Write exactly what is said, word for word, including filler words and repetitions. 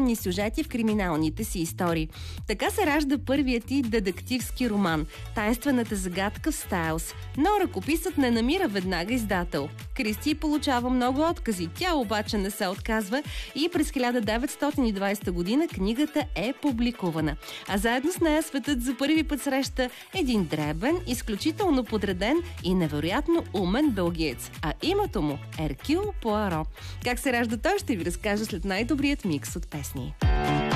странни сюжети в криминалните си истории. Така се ражда първият и детективски роман «Тайнствената загадка в Стайлс», но ръкописът не намира веднага издател. Кристи получава много откази, тя обаче не се отказва и през хиляда деветстотин и двадесета година книгата е публикувана. А заедно с нея светът за първи път среща един дребен, изключително подреден и невероятно умен белгиец, а името му Еркюл Пуаро. Как се ражда той, ще ви разкажа след най-добрият микс от песни.